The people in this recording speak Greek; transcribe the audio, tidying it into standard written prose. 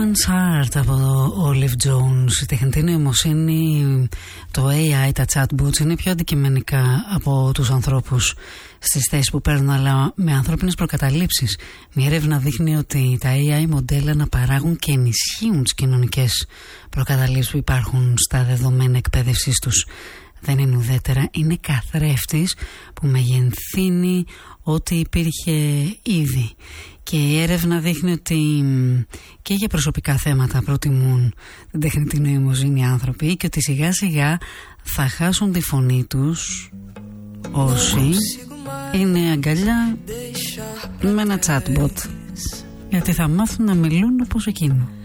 Woman's Heart από το Olive Jones. Η τεχνητή νοημοσύνη, το AI, τα chatbots είναι πιο αντικειμενικά από τους ανθρώπους στις θέσεις που παίρνουν, αλλά με ανθρώπινες προκαταλήψεις. Μια έρευνα δείχνει ότι τα AI μοντέλα να παράγουν και ενισχύουν τις κοινωνικές προκαταλήψεις που υπάρχουν στα δεδομένα εκπαίδευσής τους. Δεν είναι ουδέτερα, είναι καθρέφτης που μεγενθύνει ό,τι υπήρχε ήδη. Και η έρευνα δείχνει ότι και για προσωπικά θέματα προτιμούν την τεχνητή νοημοσύνη οι άνθρωποι και ότι σιγά σιγά θα χάσουν τη φωνή τους όσοι είναι αγκαλιά με ένα chatbot, γιατί θα μάθουν να μιλούν όπως εκείνο.